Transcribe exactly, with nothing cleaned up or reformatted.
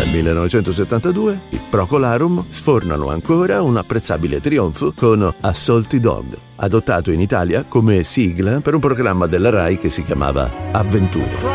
Nel millenovecentosettantadue i Procolarum sfornano ancora un apprezzabile trionfo con Assolti Dog, adottato in Italia come sigla per un programma della Rai che si chiamava Avventure.